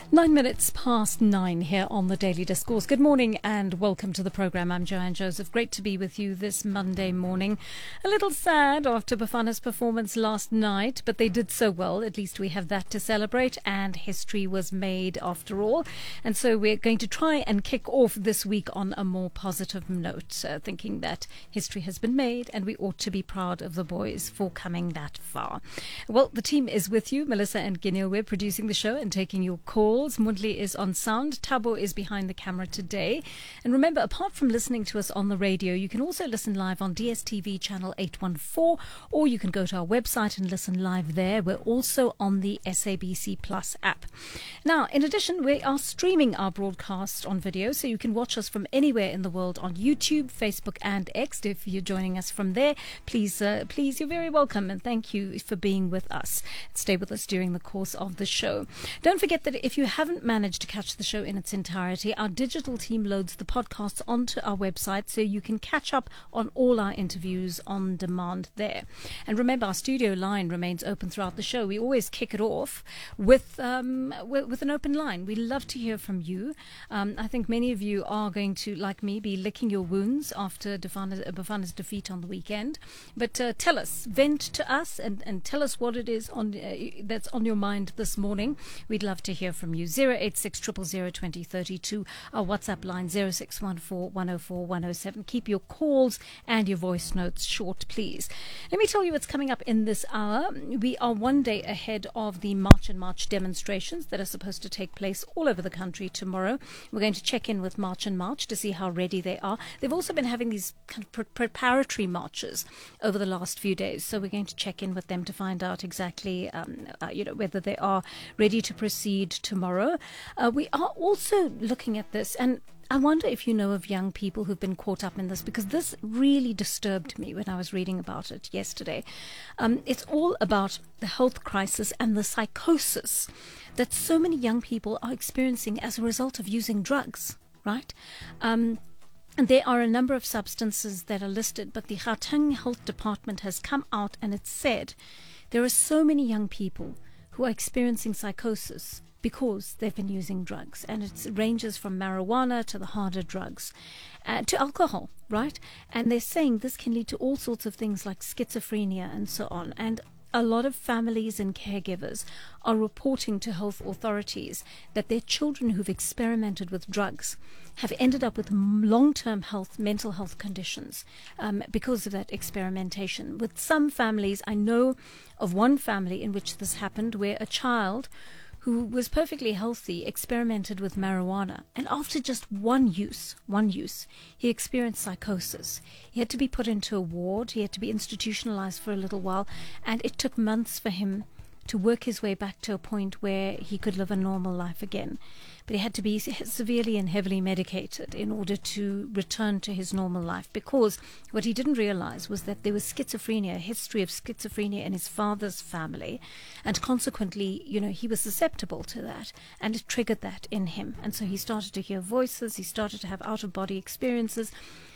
9 minutes past 9 here on the Daily Discourse. Good morning and welcome to the programme. I'm Joanne Joseph. Great to be with you this Monday morning. A little sad after Bafana's performance last night, but they did so well. At least we have that to celebrate, and history was made after all. And so we're going to try and kick off this week on a more positive note, thinking that history has been made and we ought to be proud of the boys for coming that far. Well, the team is with you. Melissa and Ginil, we're producing the show and taking your calls. Mundli is on sound. Tabo is behind the camera today. And remember, apart from listening to us on the radio, you can also listen live on DSTV channel 814, or you can go to our website and listen live there. We're also on the SABC Plus app. Now, in addition, we are streaming our broadcast on video, so you can watch us from anywhere in the world on YouTube, Facebook and X. If you're joining us from there, please, you're very welcome, and thank you for being with us. Stay with us during the course of the show. Don't forget that if you haven't managed to catch the show in its entirety, our digital team loads the podcasts onto our website so you can catch up on all our interviews on demand there. And remember, our studio line remains open throughout the show. We always kick it off with an open line. We love to hear from you. I think many of you are going to, like me, be licking your wounds after Bafana's defeat on the weekend. But tell us, vent to us, and tell us what it is that's on your mind this morning. We'd love to hear from you. 086 000 2032, our WhatsApp line 0614 104 107. Keep your calls and your voice notes short, please. Let me tell you what's coming up in this hour. We are one day ahead of the March and March demonstrations that are supposed to take place all over the country tomorrow. We're going to check in with March and March to see how ready they are. They've also been having these kind of preparatory marches over the last few days, so we're going to check in with them to find out exactly whether they are ready to proceed tomorrow. We are also looking at this, and I wonder if you know of young people who've been caught up in this, because this really disturbed me when I was reading about it yesterday. It's all about the health crisis and the psychosis that so many young people are experiencing as a result of using drugs, right? And there are a number of substances that are listed, but the Gauteng Health Department has come out and it said there are so many young people who are experiencing psychosis because they've been using drugs, and it ranges from marijuana to the harder drugs, to alcohol, right? And they're saying this can lead to all sorts of things like schizophrenia and so on. And a lot of families and caregivers are reporting to health authorities that their children who've experimented with drugs have ended up with long-term mental health conditions because of that experimentation. With some families, I know of one family in which this happened, where a child who was perfectly healthy experimented with marijuana, and after just one use, he experienced psychosis. He had to be put into a ward, he had to be institutionalized for a little while, and it took months for him to work his way back to a point where he could live a normal life again. But he had to be severely and heavily medicated in order to return to his normal life, because what he didn't realize was that there was schizophrenia, a history of schizophrenia in his father's family, and consequently, he was susceptible to that, and it triggered that in him. And so he started to hear voices, he started to have out-of-body experiences.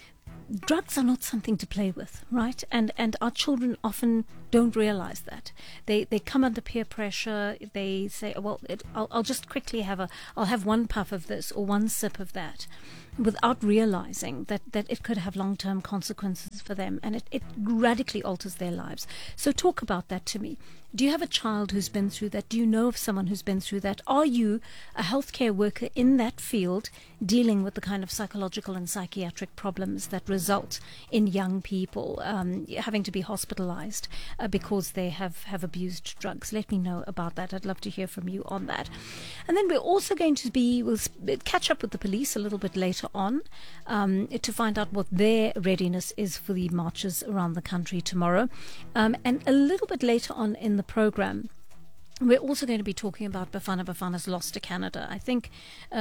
Drugs are not something to play with, right? And our children often don't realize that. They come under peer pressure. They say, well, I'll just quickly I'll have one puff of this or one sip of that, without realizing that it could have long-term consequences for them, and it radically alters their lives. So talk about that to me. Do you have a child who's been through that? Do you know of someone who's been through that? Are you a healthcare worker in that field dealing with the kind of psychological and psychiatric problems that result in young people having to be hospitalized because they have abused drugs? Let me know about that. I'd love to hear from you on that. And then we're also going to we'll catch up with the police a little bit later on to find out what their readiness is for the marches around the country tomorrow. And a little bit later on in the program, we're also going to be talking about Bafana's loss to Canada. I think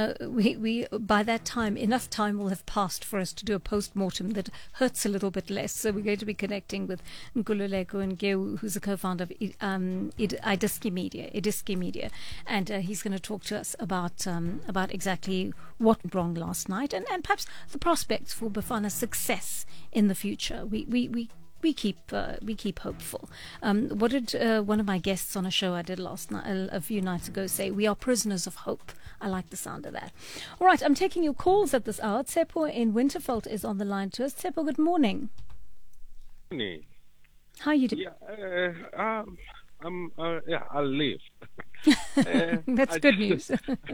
we by that time, enough time will have passed for us to do a post-mortem that hurts a little bit less. So we're going to be connecting with Nkululeko Ngeu, who's a co-founder of Idiski Media, and he's going to talk to us about exactly what went wrong last night and perhaps the prospects for Bafana's success in the future. We we keep hopeful. What did one of my guests on a show I did last night, a few nights ago, say? We are prisoners of hope. I like the sound of that. All right, I'm taking your calls at this hour. Tsepo in Winterveld is on the line to us. Tsepo, good morning. How are you doing? I'll leave. That's good news.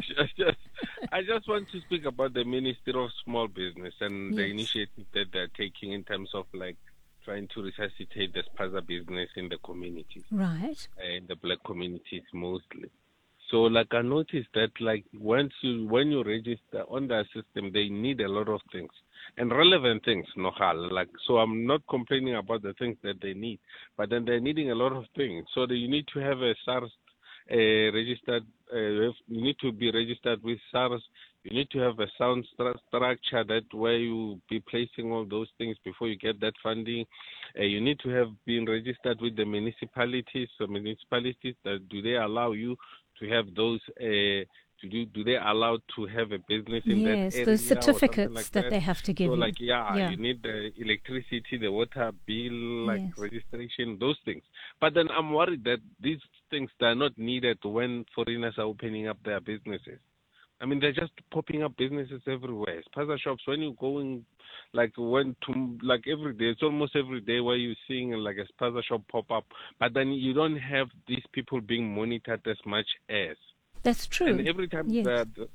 I just want to speak about the Ministry of Small Business and the Yes. initiative that they're taking in terms of like trying to resuscitate the spaza business in the communities, Right. in the black communities mostly. So like I noticed that like when you register on their system, they need a lot of things and relevant things, Nohal. Like so, I'm not complaining about the things that they need, but then they're needing a lot of things. So you need to have a SARS registered. You need to be registered with SARS. You need to have a sound structure that where you be placing all those things before you get that funding. You need to have been registered with the municipalities. So municipalities, do they allow you to have those? Do they allow to have a business in that area? Yes, those or something certificates like that they have to give So you. like you need the electricity, the water bill, like Yes. registration, those things. But then I'm worried that these things are not needed when foreigners are opening up their businesses. I mean, they're just popping up businesses everywhere. Spaza shops, when you're going, like every day, it's almost every day where you're seeing like a spaza shop pop up. But then you don't have these people being monitored as much as. That's true. And every time Yes.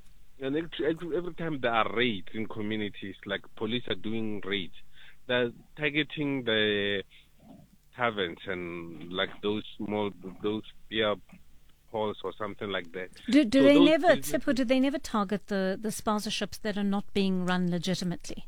every time there are raids in communities, like police are doing raids, they're targeting the taverns and like those beer halls or something like that. Do So they those never, businesses- Tsepo, do they never target the sponsorships that are not being run legitimately?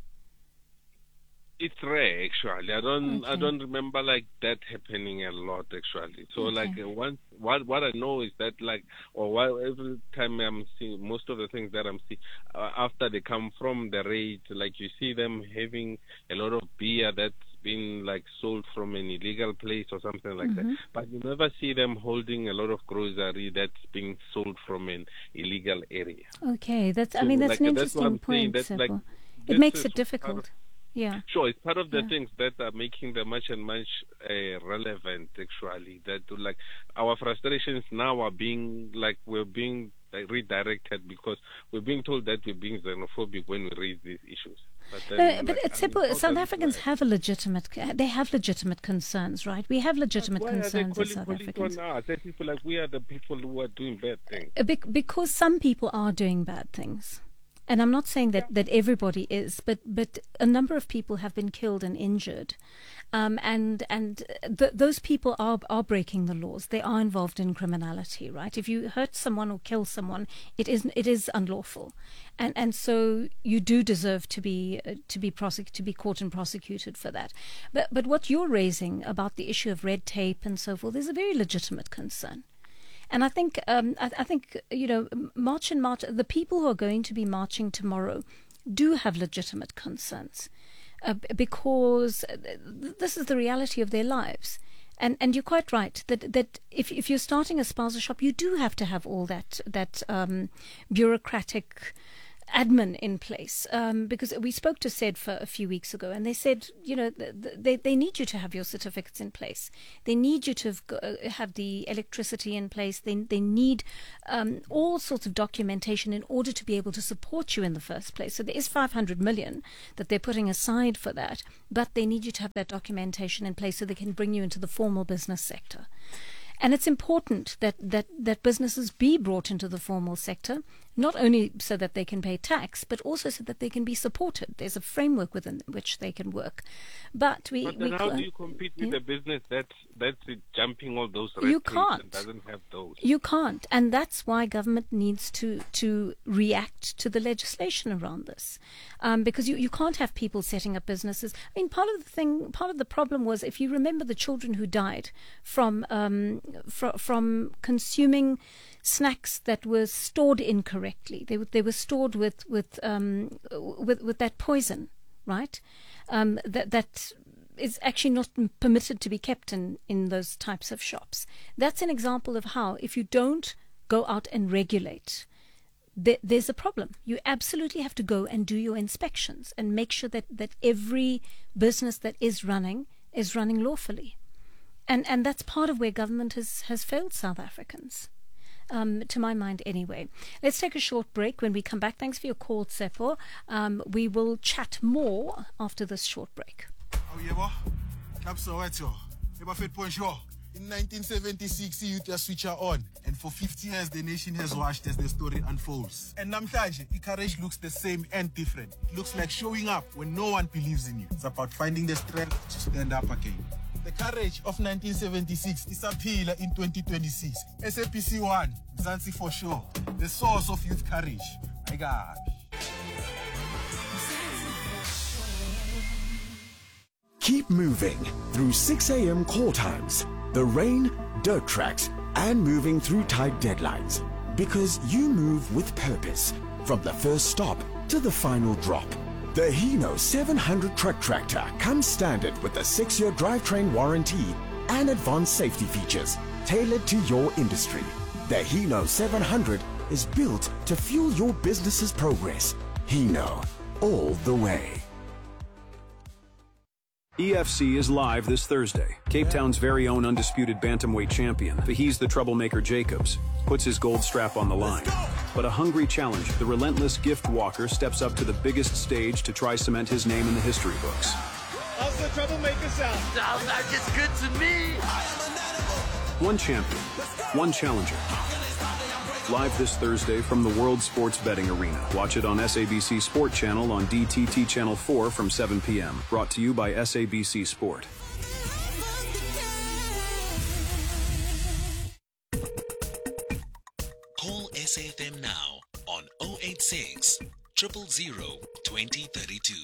It's rare, actually. I Okay. don't remember like that happening a lot, actually. So Okay. like what I know is that like every time I'm seeing most of the things that I'm seeing after they come from the raid, like you see them having a lot of beer that's been like sold from an illegal place or something like that. But you never see them holding a lot of grocery that's being sold from an illegal area. Okay, that's So, an like, interesting that's what I'm saying. point, That's like Tsepo. It this makes is it part difficult. of- Yeah. Sure, it's part of the Yeah. things that are making them much and much relevant, actually. That like our frustrations now are being like we're being redirected because we're being told that we're being xenophobic when we raise these issues. But then, But like, Tsepo, how South does it Africans work? have they have legitimate concerns, right? We have legitimate Why are they concerns as calling South police Africans. on us? They're people like we are the people who are doing bad things. Because some people are doing bad things. And I'm not saying that everybody is, but a number of people have been killed and injured. Those people are breaking the laws. They are involved in criminality, right? If you hurt someone or kill someone, it is unlawful. And so you do deserve to be caught and prosecuted for that. But what you're raising about the issue of red tape and so forth is a very legitimate concern. And I think, March, the people who are going to be marching tomorrow do have legitimate concerns because this is the reality of their lives. And you're quite right that if you're starting a spaza shop, you do have to have all that bureaucratic admin in place, because we spoke to SEDFA a few weeks ago, and they said, they need you to have your certificates in place. They need you to have the electricity in place. They need all sorts of documentation in order to be able to support you in the first place. So there is 500 million that they're putting aside for that, but they need you to have that documentation in place so they can bring you into the formal business sector. And it's important that businesses be brought into the formal sector, not only so that they can pay tax, but also so that they can be supported. There's a framework within which they can work. But then how do you compete with a business that's jumping all those red You tapes can't. and doesn't have those? You can't, and that's why government needs to react to the legislation around this, because you can't have people setting up businesses. I mean, part of the problem was, if you remember, the children who died from consuming snacks that were stored incorrectly. They were stored with that poison, right? That is actually not permitted to be kept in those types of shops. That's an example of how, if you don't go out and regulate, there's a problem. You absolutely have to go and do your inspections and make sure that every business that is running is running lawfully. And that's part of where government has failed South Africans. To my mind anyway. Let's take a short break. When we come back, thanks for your call, Tsepo. We will chat more after this short break. In 1976, youth switch on, and for 50 years the nation has watched as the story unfolds. And namhlanje, courage looks the same and different. It looks like showing up when no one believes in you. It's about finding the strength to stand up again. The courage of 1976 is appealing in 2026. SAPC 1, Mzansi for sure. The source of youth courage. My God. Keep moving through 6 a.m. call times, the rain, dirt tracks, and moving through tight deadlines. Because you move with purpose, from the first stop to the final drop. The Hino 700 truck tractor comes standard with a 6-year drivetrain warranty and advanced safety features tailored to your industry. The Hino 700 is built to fuel your business's progress. Hino, all the way. EFC is live this Thursday. Cape Town's very own undisputed bantamweight champion, He's the Troublemaker Jacobs, puts his gold strap on the line. But a hungry challenger, the relentless gift walker, steps up to the biggest stage to try cement his name in the history books. How's the Troublemaker sound? Sounds like it's good to me. One champion, one challenger. Live this Thursday from the World Sports Betting Arena. Watch it on SABC Sport Channel on DTT Channel 4 from 7 p.m. Brought to you by SABC Sport. Call SAFM now on 086 000 2032.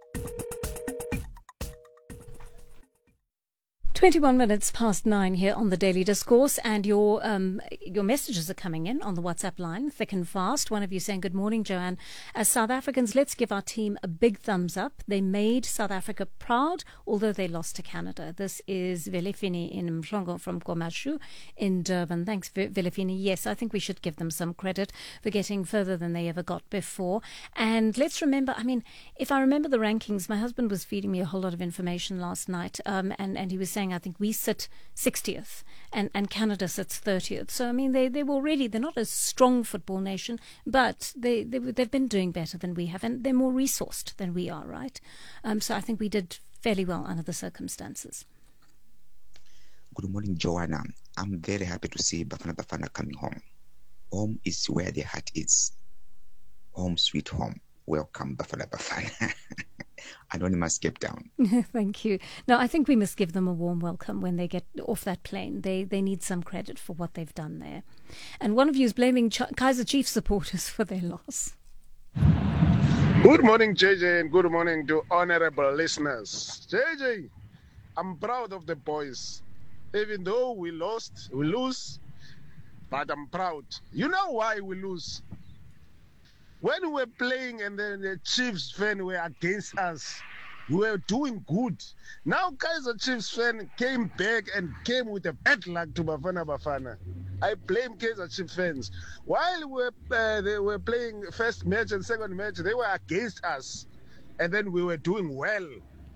21 minutes past 9 here on the Daily Discourse, and your messages are coming in on the WhatsApp line, thick and fast. One of you saying, good morning, Joanne. As South Africans, let's give our team a big thumbs up. They made South Africa proud, although they lost to Canada. This is Velefini in Mhlongo from Komashu in Durban. Thanks, Velefini. Yes, I think we should give them some credit for getting further than they ever got before. And let's remember, if I remember the rankings, my husband was feeding me a whole lot of information last night, and he was saying, I think we sit 60th and Canada sits 30th. So, they were already, they're not a strong football nation, but they've been doing better than we have, and they're more resourced than we are, right? So I think we did fairly well under the circumstances. Good morning, Joanna. I'm very happy to see Bafana Bafana coming home. Home is where the heart is. Home sweet home. Welcome, Bafana Bafana. Anonymous Cape Town. Thank you. No, I think we must give them a warm welcome when they get off that plane. They need some credit for what they've done there. And one of you is blaming Kaizer Chiefs supporters for their loss. Good morning, JJ, and good morning to honorable listeners. JJ, I'm proud of the boys. Even though we lose, but I'm proud. You know why we lose? When we were playing and then the Chiefs fan were against us, we were doing good. Now Kaizer Chiefs fan came back and came with a bad luck to Bafana Bafana. I blame Kaizer Chiefs fans. While they were playing first match and second match, they were against us. And then we were doing well.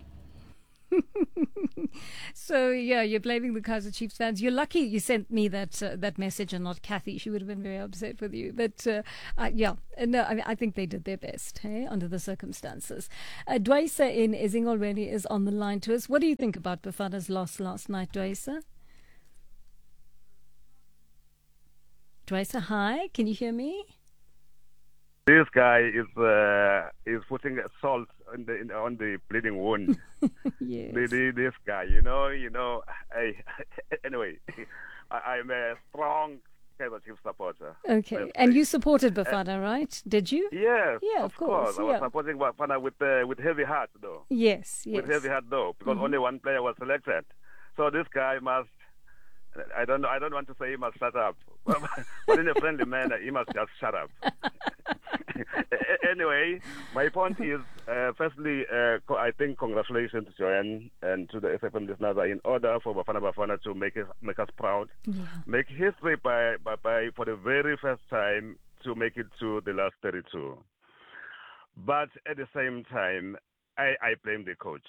So, yeah, you're blaming the Kaizer Chiefs fans. You're lucky you sent me that message and not Kathy. She would have been very upset with you. But, I think they did their best, under the circumstances. Dwaisa in Ezingolweni is on the line to us. What do you think about Bafana's loss last night, Dwaisa? Dwaisa, hi. Can you hear me? This guy is putting salt on the bleeding wound. Yes. This guy, anyway, I'm a strong Kaizer Chiefs supporter. Okay, and you supported Bafana, right? Did you? Yes. Yeah, of course. I was supporting Bafana with heavy heart, though. Yes. With heavy heart, though, because only one player was selected. So this guy must. I don't want to say he must shut up, but in a friendly manner, he must just shut up. Anyway, my point is, firstly, I think congratulations to Joanne and to the SFM listeners. In order for Bafana to make us proud, make history by for the very first time to make it to the last 32. But at the same time, I blame the coach.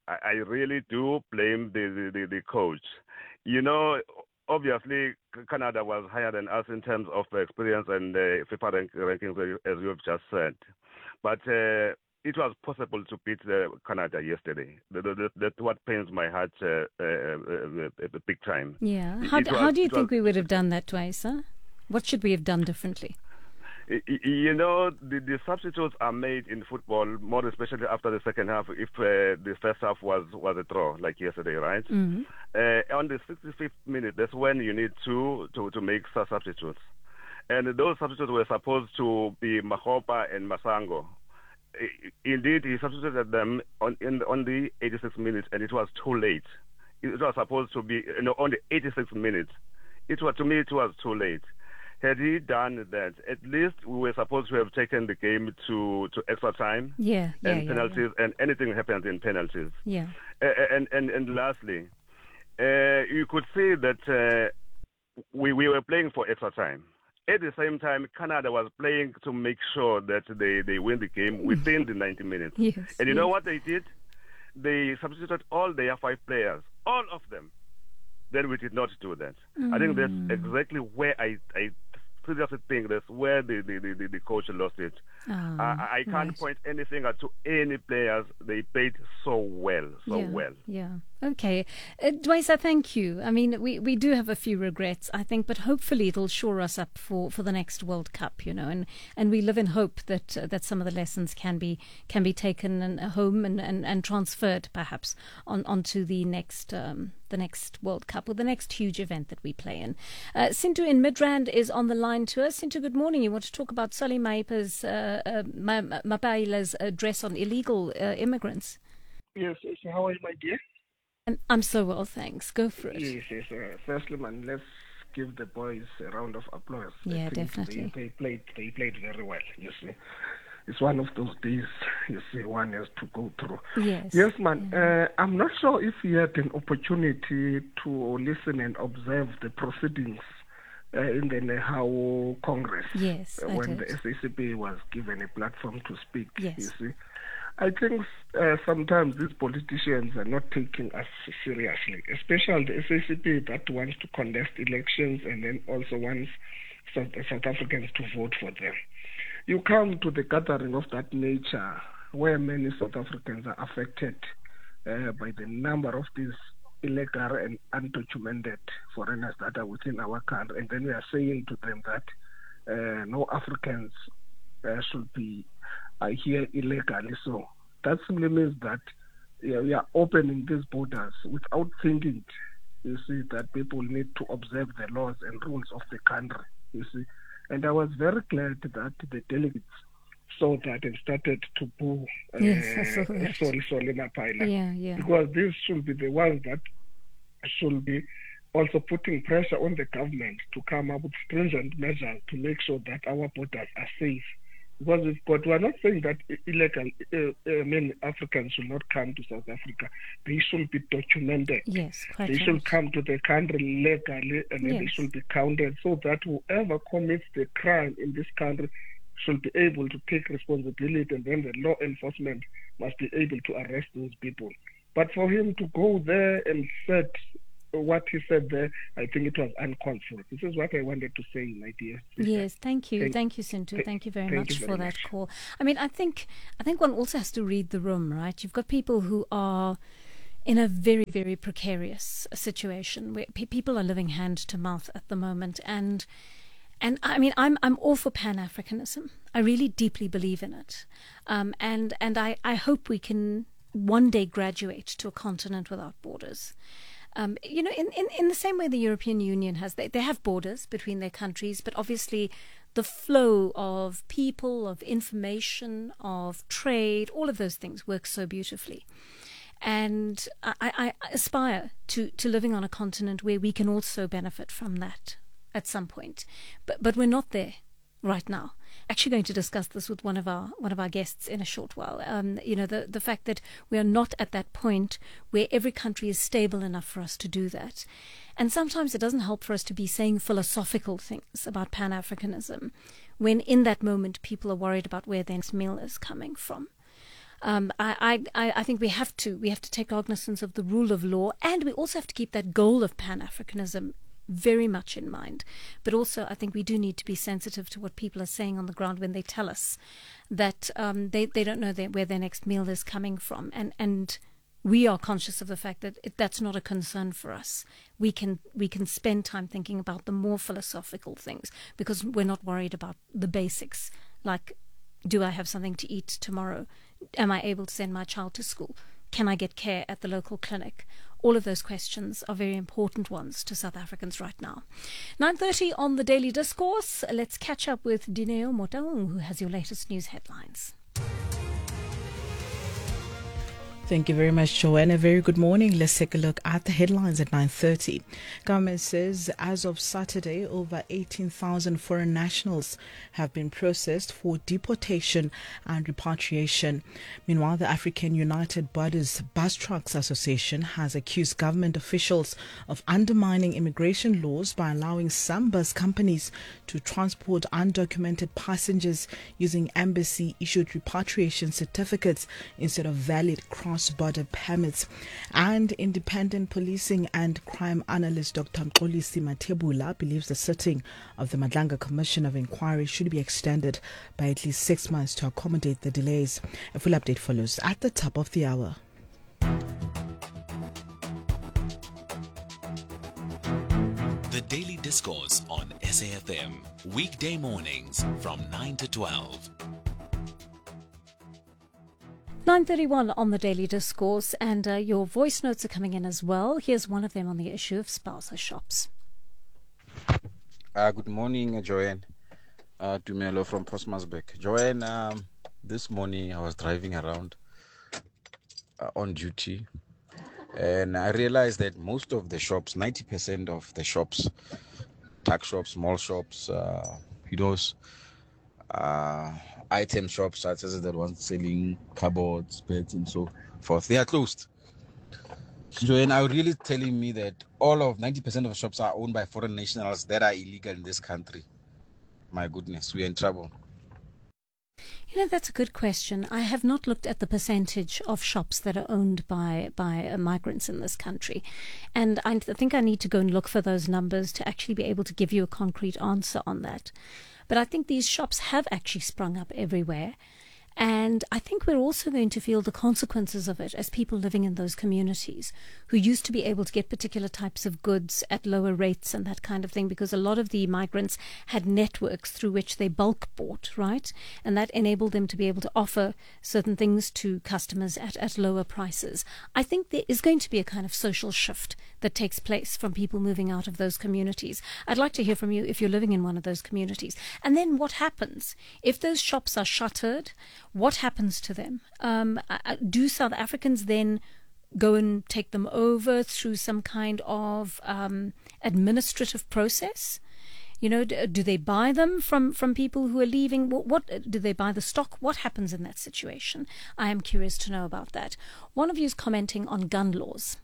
I really do blame the coach. You know, obviously, Canada was higher than us in terms of experience and FIFA rankings, as you've just said. But it was possible to beat Canada yesterday. That's what pains my heart big time. Yeah. How do you think we would have done that, Dwayisa? What should we have done differently? You know, the substitutes are made in football, more especially after the second half, if the first half was a draw, like yesterday, right? Mm-hmm. On the 65th minute, that's when you need to make substitutes. And those substitutes were supposed to be Mahopa and Masango. Indeed, he substituted them on the 86th minute, and it was too late. It was supposed to be on the 86th minute. To me, it was too late. Had he done that, at least we were supposed to have taken the game to extra time and penalties, and anything happens in penalties. Yeah. And lastly, you could see that we were playing for extra time. At the same time, Canada was playing to make sure that they win the game within the 90 minutes. Yes, and you know what they did? They substituted all their 5 players, all of them. Then we did not do that. I think that's exactly where I seriously think that's where the coach lost it. I can't point anything to any players. They played so well. Yeah. Okay. Dwayisa, thank you. I mean, we do have a few regrets, I think, but hopefully it'll shore us up for the next World Cup, you know, and we live in hope that some of the lessons can be taken home and transferred perhaps onto the next World Cup or the next huge event that we play in. Sintu in Midrand is on the line to us. Sintu, good morning. You want to talk about Solly Mapaila's address on illegal immigrants? Yes. How are you, my dear? I'm so well, thanks. Go for it. Yes. Firstly, man, let's give the boys a round of applause. Yeah, definitely. They played very well, you see. It's one of those days, you see, one has to go through. Yes, man. I'm not sure if you had an opportunity to listen and observe the proceedings in the Nehao Congress. Yes, when the SACP was given a platform to speak, yes. You see. I think sometimes these politicians are not taking us seriously, especially the SACP that wants to contest elections and then also wants South Africans to vote for them. You come to the gathering of that nature where many South Africans are affected by the number of these illegal and undocumented foreigners that are within our country, and then we are saying to them that no Africans should be here illegally. So that simply means that we are opening these borders without thinking. You see that people need to observe the laws and rules of the country. You see, and I was very glad that the delegates saw that and started to boo Solly Mapaila. Yeah. Because these should be the ones that should be also putting pressure on the government to come up with stringent measures to make sure that our borders are safe. Because we are not saying that illegal Africans should not come to South Africa. They should be documented. Yes, quite They right. should come to the country legally, and then they should be counted, so that whoever commits the crime in this country should be able to take responsibility, and then the law enforcement must be able to arrest those people. But for him to go there and said what he said there, I think it was uncalled for. This is what I wanted to say, my dear sister. Yes, thank you, Sintu. Thank you very much for that call. I mean, I think one also has to read the room, right? You've got people who are in a very, very precarious situation where people are living hand to mouth at the moment, and I mean, I'm all for Pan-Africanism. I really deeply believe in it, and I hope we can one day graduate to a continent without borders. You know, in the same way the European Union has, they have borders between their countries, but obviously the flow of people, of information, of trade, all of those things work so beautifully. And I aspire to living on a continent where we can also benefit from that at some point. But we're not there right now. Actually going to discuss this with one of our guests in a short while. You know, the fact that we are not at that point where every country is stable enough for us to do that. And sometimes it doesn't help for us to be saying philosophical things about Pan-Africanism when in that moment people are worried about where their next meal is coming from. I think we have to take cognizance of the rule of law, and we also have to keep that goal of Pan-Africanism very much in mind. But also, I think we do need to be sensitive to what people are saying on the ground when they tell us that they don't know where their next meal is coming from, and we are conscious of the fact that that's not a concern for us. We can spend time thinking about the more philosophical things, because we're not worried about the basics, like, do I have something to eat tomorrow? Am I able to send my child to school? Can I get care at the local clinic? All of those questions are very important ones to South Africans right now. 9:30 on the Daily Discourse. Let's catch up with Dineo Motaung, who has your latest news headlines. Thank you very much, Joanna. Very good morning. Let's take a look at the headlines at 9:30. Government says as of Saturday, over 18,000 foreign nationals have been processed for deportation and repatriation. Meanwhile, the African United Borders Bus Trucks Association has accused government officials of undermining immigration laws by allowing some bus companies to transport undocumented passengers using embassy-issued repatriation certificates instead of valid cross-border permits. And independent policing and crime analyst Dr. Mxolisi Mathebula believes the sitting of the Madlanga Commission of Inquiry should be extended by at least 6 months to accommodate the delays. A full update follows at the top of the hour. The Daily Discourse on SAFM, weekday mornings from 9 to 12. 9:31 on the Daily Discourse, and your voice notes are coming in as well. Here's one of them on the issue of Spouser shops. Good morning, Joanne. Tumelo from Postmasbeck. Joanne, this morning I was driving around on duty, and I realized that most of the shops, 90% of the shops, tuck shops, small shops, item shops such as the ones selling cupboards, beds, and so forth, they are closed. Joanne, are you really telling me that all of 90% of the shops are owned by foreign nationals that are illegal in this country? My goodness, we're in trouble. You know, that's a good question. I have not looked at the percentage of shops that are owned by migrants in this country. And I think I need to go and look for those numbers to actually be able to give you a concrete answer on that. But I think these shops have actually sprung up everywhere. And I think we're also going to feel the consequences of it as people living in those communities who used to be able to get particular types of goods at lower rates and that kind of thing, because a lot of the migrants had networks through which they bulk bought, right? And that enabled them to be able to offer certain things to customers at lower prices. I think there is going to be a kind of social shift that takes place from people moving out of those communities. I'd like to hear from you if you're living in one of those communities. And then what happens? If those shops are shuttered, what happens to them? Do South Africans then go and take them over through some kind of administrative process? You know, do they buy them from people who are leaving? What do they buy the stock? What happens in that situation? I am curious to know about that. One of you is commenting on gun laws.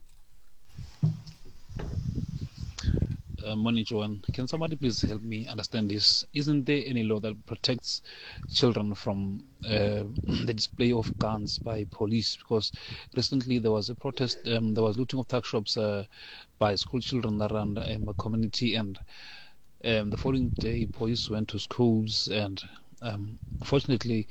Morning, Joanne. Can somebody please help me understand this? Isn't there any law that protects children from the display of guns by police? Because recently there was a protest, there was looting of tuck shops by school children around my community, and the following day police went to schools, and fortunately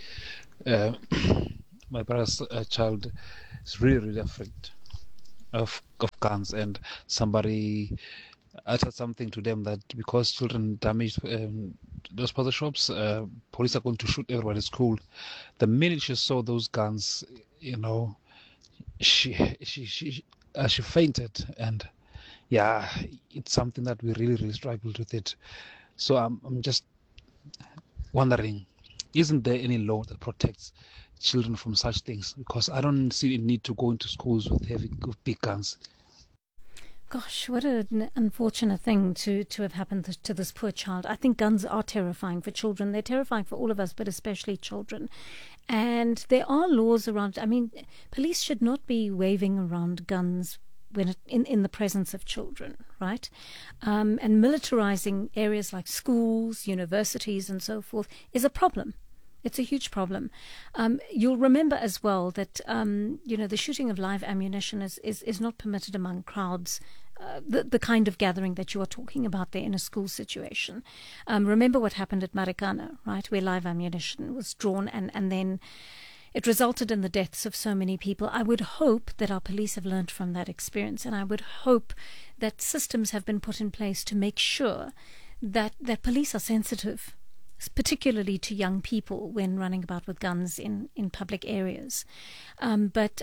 my brother's child is really afraid of guns, and somebody uttered something to them that because children damaged those Spouser shops, police are going to shoot everyone at school. The minute she saw those guns, you know, she fainted, and yeah, it's something that we really struggled with it. So I'm just wondering, isn't there any law that protects children from such things? Because I don't see a need to go into schools with big guns. Gosh, what an unfortunate thing to have happened to this poor child. I think guns are terrifying for children. They're terrifying for all of us, but especially children. And there are laws around. I mean, police should not be waving around guns when in the presence of children, right? And militarizing areas like schools, universities, and so forth is a problem. It's a huge problem. You'll remember as well that, the shooting of live ammunition is not permitted among crowds, the kind of gathering that you are talking about there in a school situation. Remember what happened at Marikana, right, where live ammunition was drawn and then it resulted in the deaths of so many people. I would hope that our police have learned from that experience, and I would hope that systems have been put in place to make sure that police are sensitive, particularly to young people when running about with guns in public areas. But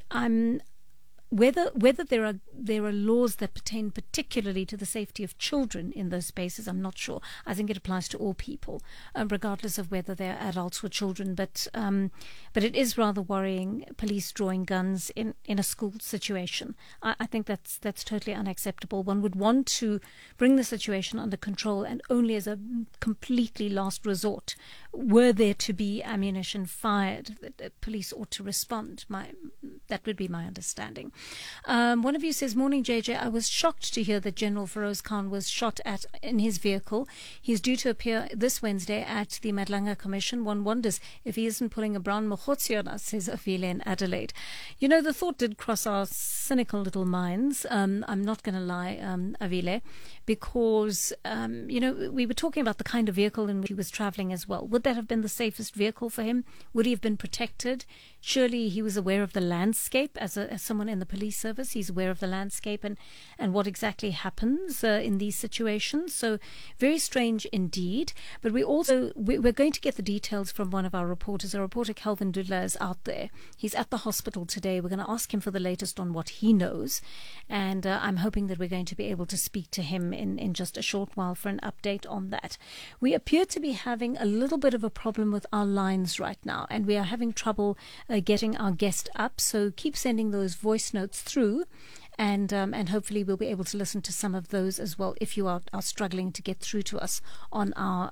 whether there are laws that pertain particularly to the safety of children in those spaces, I'm not sure. I think it applies to all people, regardless of whether they're adults or children. But it is rather worrying, police drawing guns in a school situation. I think that's totally unacceptable. One would want to bring the situation under control, and only as a completely last resort, were there to be ammunition fired, the police ought to respond. That would be my understanding. One of you says, "Morning, JJ. I was shocked to hear that General Feroz Khan was shot at in his vehicle. He's due to appear this Wednesday at the Madlanga Commission. One wonders if he isn't pulling a brown mokhotsi on us," says Avile in Adelaide. The thought did cross our cynical little minds. I'm not going to lie, Avile, because, we were talking about the kind of vehicle in which he was travelling as well. Would that have been the safest vehicle for him? Would he have been protected? Surely he was aware of the landscape as someone in the police service. He's aware of the landscape and what exactly happens in these situations. So very strange indeed. But we're going to get the details from one of our reporters. Our reporter Calvin Dudla is out there. He's at the hospital today. We're going to ask him for the latest on what he knows. And I'm hoping that we're going to be able to speak to him in just a short while for an update on that. We appear to be having a little bit of a problem with our lines right now, and we are having trouble getting our guest up. So keep sending those voice notes through, and hopefully we'll be able to listen to some of those as well if you are struggling to get through to us on our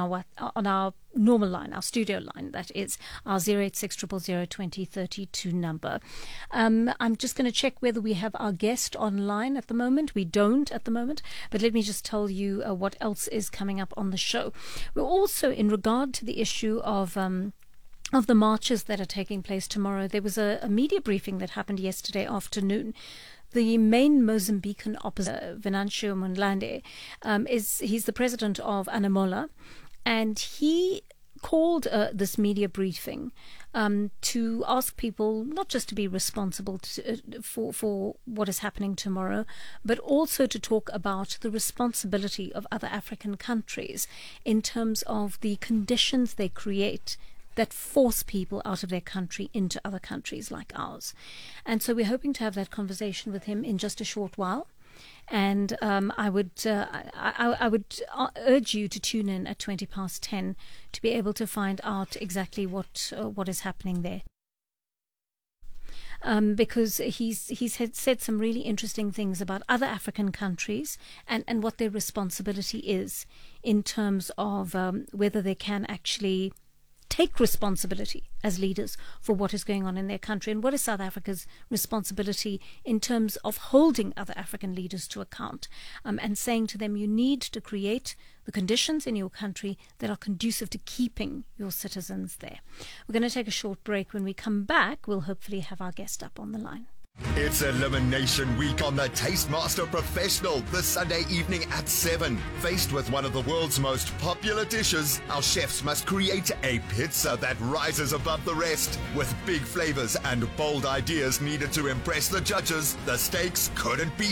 normal line, our studio line. That is our 086 000 2032 number. I'm just going to check whether we have our guest online at the moment. We don't at the moment, but let me just tell you what else is coming up on the show. We're also, in regard to the issue of the marches that are taking place tomorrow, there was a media briefing that happened yesterday afternoon. The main Mozambican opposition, Venancio Mondlane, he's the president of Anamola, and he called this media briefing to ask people not just to be responsible for what is happening tomorrow, but also to talk about the responsibility of other African countries in terms of the conditions they create that force people out of their country into other countries like ours. And so we're hoping to have that conversation with him in just a short while. And I would urge you to tune in at 10:20 to be able to find out exactly what is happening there. Because he's said some really interesting things about other African countries and what their responsibility is in terms of whether they can actually take responsibility as leaders for what is going on in their country, and what is South Africa's responsibility in terms of holding other African leaders to account, and saying to them, you need to create the conditions in your country that are conducive to keeping your citizens there. We're going to take a short break. When we come back, we'll hopefully have our guest up on the line. It's Elimination Week on the Tastemaster Professional this Sunday evening at 7. Faced with one of the world's most popular dishes, our chefs must create a pizza that rises above the rest. With big flavors and bold ideas needed to impress the judges, the stakes couldn't be